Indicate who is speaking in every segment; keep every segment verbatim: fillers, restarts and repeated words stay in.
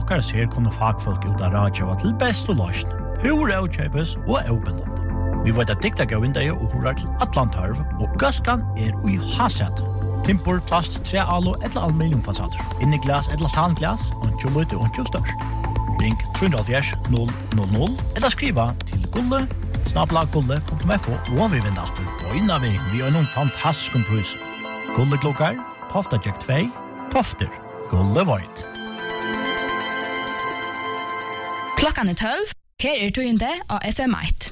Speaker 1: okkar ser kunne fagfolk ut av radjava til best og løsn, hur avkjøpes og avbindende. Vi vet at dikta gav vindeie og horar til Atlantarv, og gøskan er ui hasset. Timpor, plast, tre alo, etla aluminiumfasader. Inni glas, etla tanglas, ontjo lute, ontjo størst. Ring tre null null null eller skriva til gulle, snabla gulle punktum f o og vi vinner alltid. Og innan vi, vi har noen fantastisk pris. Gulle klokkar, Tofta Jack två, Tofter, Gulle Void.
Speaker 2: Klockan är tolv, här är tøyende av F M ett.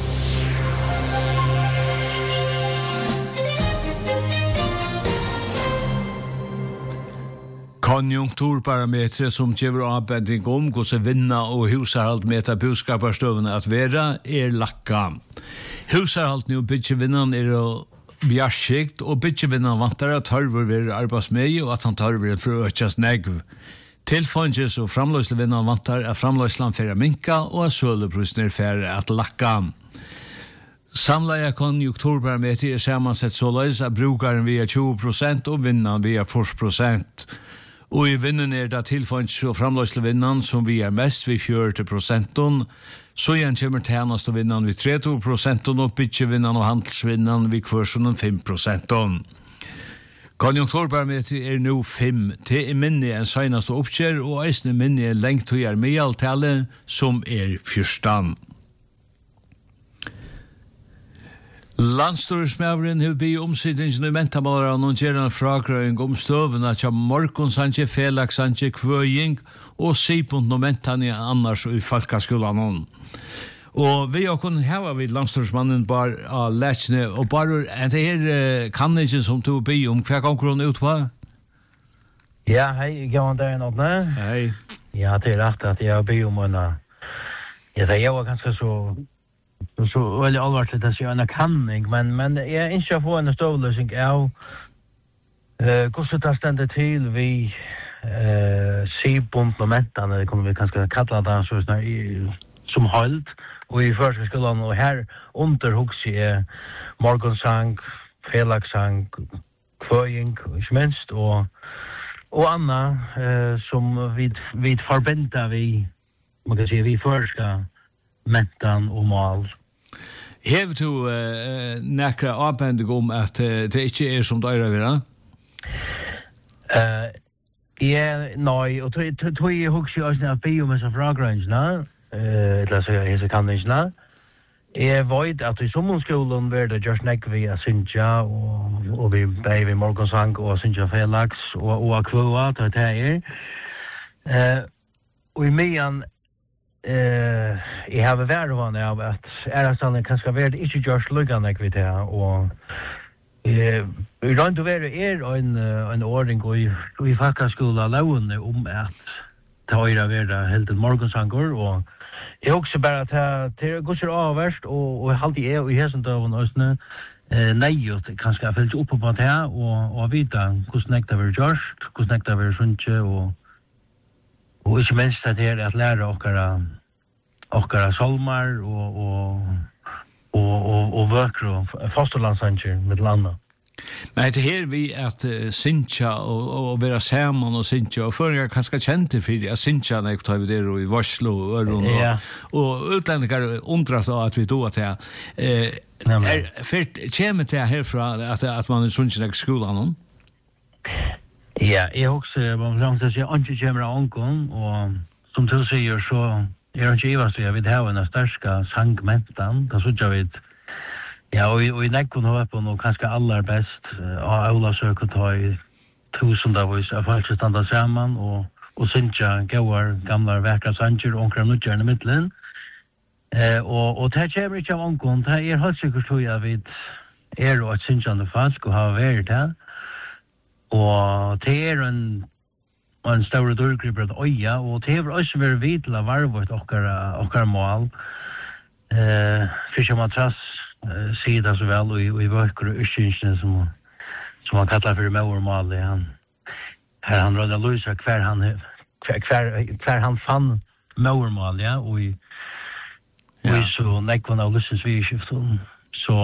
Speaker 3: Konjunkturparametre som gjør avbending om hvordan vinna og husarhald med etter budskaparstøvene at vera er lakka. Husarhald og bytjevinnan er bjarskikt, og bytjevinnan vantar at harver vil arbeidsmei og at han tarver for å økjas negv. Tilfanges og framløyslevinnan vantar at framløyslan fyrir minka og at søleprusner fyrir at lakka. Samleie konjunkturparametre er samansett såleis at brukaren via tjue prosent og vinnan via fyrre prosent. Og i vinnen er det tilfanns og framløyslevinnan som vi er mest ved fjørti prosenten, så igjen kommer tjenest og vinnan ved tretti prosenten og bytjevinnan og handelsvinnan ved kvarsen fem prosenten. Konjunkturparameter er nå fem, til er minne enn senast og oppkjør, og eisne minne lengt til er mealtale som er fyrstan. Landstorsmævren har bi omsidningen i mentamalere annonsere en fragrøying om støvene til morgonsanje, felagsanje, kvøying og sipunt og mentanje annars i falkaskolan. Og vi har kunnet hava vid landstorsmannen bare av lætsene, og bare en det her kan ikke som du bi om hva kan hun ut på?
Speaker 4: Ja, hei, Johan Døren Ådne.
Speaker 3: Hei.
Speaker 4: Ja, det er rett at jeg har bi om en, ja, det er jo ganske så så veldig alvorlig at jeg gjør en kanning, men, men jeg ønsker å få en støvløsning av uh, hvordan det stender til vi uh, sibundmomentene, det kunne vi kanskje kalla det så, sånn, i, som hold, og i førskolen, og her under hugsi er morgonsang, felagssang, kvøying, ikke minst, og, og anna uh, som vi, vi forbinder vi, man kan si, vi førska mentan og mal.
Speaker 3: Hever du uh, nekra avbending om at uh, det ikke er som det er vera?
Speaker 4: Uh, ja, nei, og tog jeg husker også at vi om disse fragrøyngene, eller uh, så jeg kan ikke. Jeg vet at i sommerskolen var det just nek vi er Sintja, og, og vi bei vi morgonsang og Sintja Felix, og, og Akvua, til det her. Uh, og i mean Eh, jeg har vært vanlig av at ærestanden kanskje vært ikke gjørs lukkende vi til, og eh, rundt å være er en, en ordning og i, i fakkaskolen lovende om at ta øyre være helt en morgensanger, og jeg også bare at det går så avverst, og, og alltid er i hessen døven også eh, nøyot kanskje jeg følte oppe på det, og, og vite hvordan nekta vi gjørs, hvordan nekta vi sunnkje, og og ikke minst at det er at lære okkara okkara solmar og og og og, og vøkr og fosterlandsanger med landa.
Speaker 3: Men det her vi at uh, Sintja og, og være sammen og Sintja, og før jeg kanskje kjente for at Sintja når jeg tar vi der og i Varslo og Øron, og,
Speaker 4: ja.
Speaker 3: og utlendinger undrast av at vi tog at det eh, er, for kommer det herfra at, at man er sunnkjent i skolen?
Speaker 4: Ja, jeg husker, man langt at jeg ikke kommer av ånken, og som du sier, så er det ikke ivast, jeg vil ha en sterska sangmentan, da så jeg vet, ja, og, og i nekken har jeg på noe kanskje aller best, og Aula søker ta i tusendavis av folk som standa sammen, og, og Sintja gauar gamla verka sanger, og omkring nødgjørende middelen, eh, og, og det kommer ikke av ånken, det er helt sikkert tror jeg vet, er og et Sintjande falsk, og har vært det, og det er en en stor dørgripper at øya, og det er også vært vidt av varvet okkara, okkara mål. Eh, Fischer Matrass eh, sier det så vel, og i, og i bøker og utsynsene som, som han kallar for mauermål. Han, her han rådde løsa hver han, hver, hver, hver han fann mauermål, ja, og i, ja. Og i så nekvann av lystens vidskiften. Så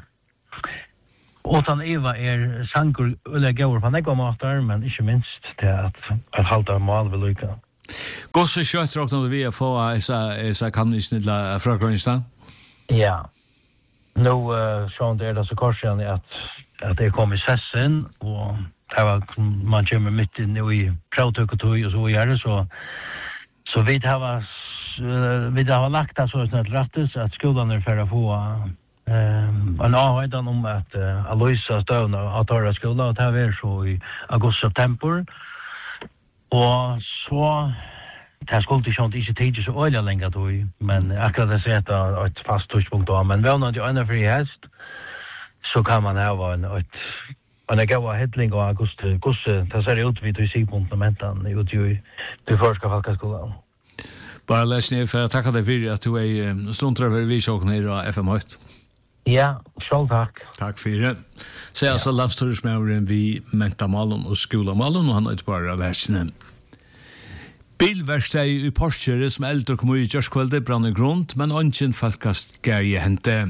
Speaker 4: Åtan Eva er sangur ulla gaur på nekva matar, men ikke minst til at, at halda mal vil lykka.
Speaker 3: Gosse kött råknar vi att få esa esa kanisen till Frankreich.
Speaker 4: Ja. Nu uh, så är det så korsen att att det kommer sessen och det var man kommer mitt in i protokol och så gör det så så vi har uh, vi har lagt det så att rättes att skolan är för att få ehm uh, en avhållan om att uh, Aloisa Stone att ta skolan och ta över så i augusti september och så det skulle inte inte tid så öliga längre då men akkurat det sätter ett fast touchpunkt då men väl när du är fri häst så kan man ha en ett en jag var headling och augusti augusti det ser ut vi till sig på momentan ut ju du förska folk skolan.
Speaker 3: Bara läsning för att tacka dig för att du är stuntra över vi såg ner på F M åtta.
Speaker 4: Ja, så tack.
Speaker 3: Tack för det. Så alltså landsturismen vi Mentamalen och Skolamalen och han är bara läsningen. Bilverkstad i Porsche som eldre kom i Jørskvelde brann i grunn, men ønsken falkast gøy hente.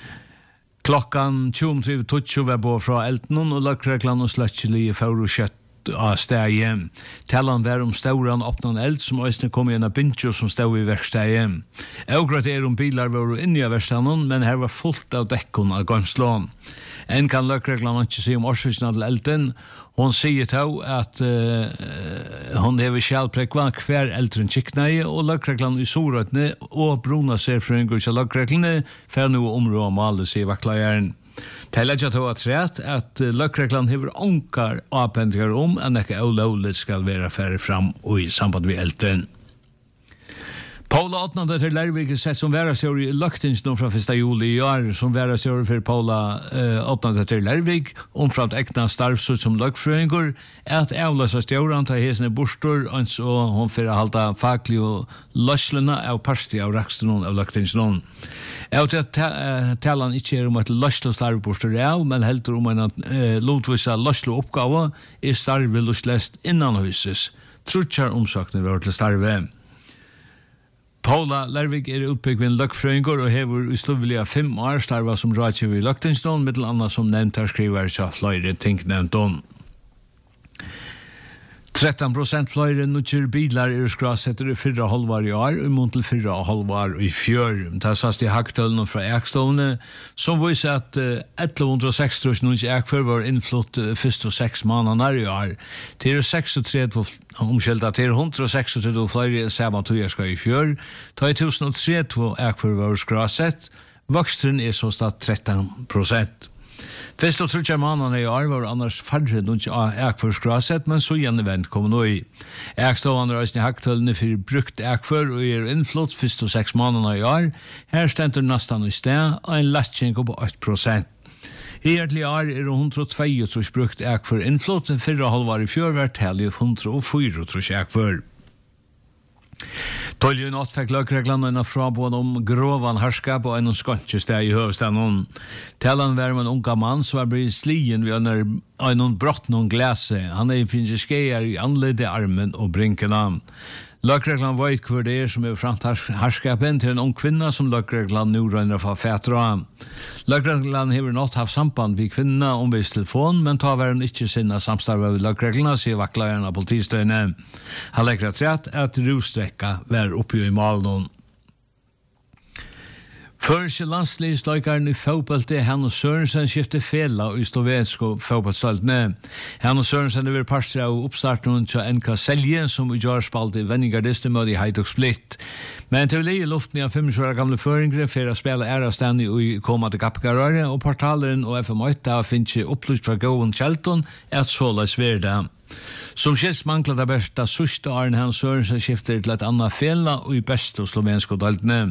Speaker 3: Klokkan tjue tjuetre var på fra elden og løkreglan og sløttelige for og kjøtt av stedet. Tallan var om stauran åpnan eld som østene kom igjen av bintjo som stod i verkstedet. Eugrat er om bilar var inne i verkstaden, men her var fullt av dekkon av gømslån. En kan løkreglan ikke si om årsøkene til elden. Hon sier til at uh, hon hever skjælprekva hver eldren kiknei og løkreglan i Sorøtne og bruna ser frøyngur til løkreglene for noe områd male sier vaklajeren. Det legger til at rett at løkreglan hever onkar avpendinger om enn ikke ulovlig skal være færre fram og i samband med elden. Paula åttnade till Lärvik sett som vara så i Löktingsnum från första juli i år som vara så för Paula eh, åttnade till Lärvik om fram till äkna starvsut som lökfröingur att avlösa stjåran till hesne bostor och så hon för att halta faklig och löslena av parsti av rakstunon av Löktingsnum. Jag tror att talan inte är om att lösla starvbostor är men helt om en eh, lotvisa lösla uppgave är starve löslest innan huses. Trutjar omsakner var till starve. Paula Lärvik er utbyggvinn løkfrøyngur og hever i sluvliga fem år starva som rådgiver i Løktingsdon, mittel anna som nevnt her skriver seg fløyre tingnevndon. tretton procent fløyre nutjer bilar er skrasetter i fyrra halvar i år, og imot til fyrra halvar i fjør. Det er sast i haktøllen fra Ekstovne, som viser at uh, elleve seksti nutjer ekfør var innflott uh, fyrst og seks måneder i år. Til seksogtredve omkjelda til one hundred seksogtredve fløyre saman tøyerska i fjør, ta i one thousand thirty ekfør var skrasett, vokstren er så stad tretton procent. Fest og trutja måneder i år var annars færre nunch ekfør skrasett, men så igjen event kom nå i. Ekstående røysene haktølene for brukt ekfør og er innflott fyrst og seks måneder i år. Her stender nesten i sted, og en latching på eitt procent. Hertlig år er one hundred twenty brukt ekfør innflott, fyrre halvar i fjør var tallet one hundred four ekfør. Tolju natt fikk løkreglene en frabåd om grovan herskap og en skantjesteg i høvestaden. Talan var med en unga mann som var blitt slien ved en, en brott noen glase. Han er finnes skeier i anledde armen og brinkene. Løkreglene vet hva det er som er framt herskapen til en ung kvinna som løkreglene nå røyner fra fætra. Løkreglene har nått haft samband med kvinna om vis telefon, men tar var hun ikke sinna samstarve ved løkreglene, sier vaklajeren av politistøyene. Han legger rett at russtrekka var oppe i malen. Først landslivsløykeren i fotballte, Hanno Sørensen skiftet fela i slovensko fotballstøltene. Hanno Sørensen er parster av oppstarten til N K Selje, som i år spalte i Venningardiste med i Heidok Split. Men til å li i luften av twenty-five år gamle føringre for å spille ærastand i kommende kappgarare, og portaleren og F M åtta har finnet opplyst fra Gåen Kjelton at så la sverda. Som skils manglet det beste sørste åren Hanno Sørensen skiftet til et annet fela og i beste slovensko døltene.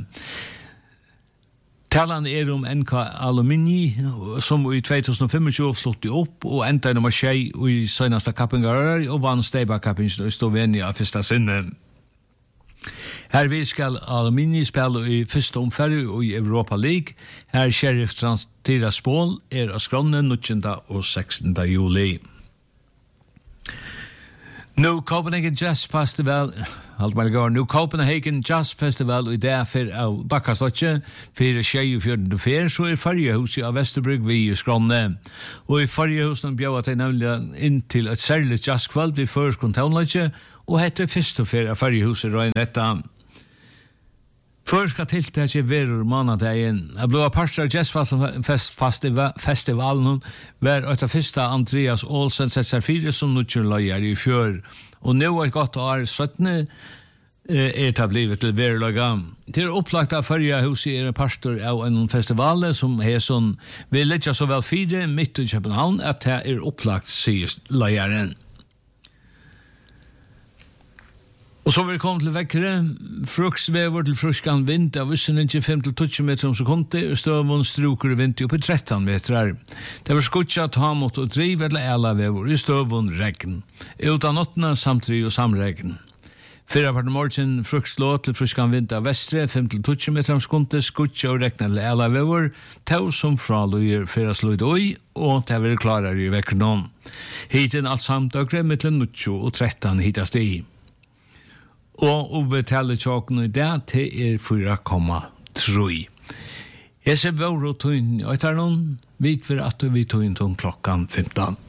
Speaker 3: Talan er om N K Alumini, som i twenty twenty-five flott opp og enda nummer tjei i søgneste kappingarer og vann Steiba-kappingen i Slovenia av første sinne. Her vi skal Alumini spille i første omferie og i Europa League. Her Sheriff Tiraspol er av skronne nine og sixteen juli. Nu Copenhagen Jazz Festival, halt mal går, nu Copenhagen Jazz Festival i dag for av Bakkastotje, for tjue-fjorten fer, så er Fargehuset av Vesterbrygg vi i Skronne. Og i Fargehuset bjør at jeg nemlig inn til et særlig jazzkveld vi først kontaunløtje, og hette fyrst og fyrir fargehuset og en etta. Før skal tiltak i verur månadagen. Jeg ble parster av jazzfestivalen var et av første Andreas Olsen sett fire som nødgjør løyer i fjør. Og nå er et godt år syttende er det blivet til verulaga. Til opplagt av fargehuset er en parster av en festival som er sånn vi letja så vel fire midt i København at det er opplagt sier løyeren. Og så vil vi komme til vekkere, fruksvever til fruskan vind av vissen ikke fem til tolv meter om sekundet, og støvån struker i vind opp i tretton meter. Det var skutja ta mot og driv eller elavever i støvån regn, utan åttene samtidig og samregn. Fyra part morgen frukslå til fruskan vind av vestre, fem til tolv meter om sekundet, skutja og regn eller elavever, tau som fraløyer fyra sløyd oi, og det vil klarere i vekkerne. Hiten alt samtøkre mellom nitjo og tretton hitast i. Og overtallet tjokken i det til er fire komma tre. Jeg ser vår og tøyen i øyteren, vidt for at vi tøyen til klokkan femton.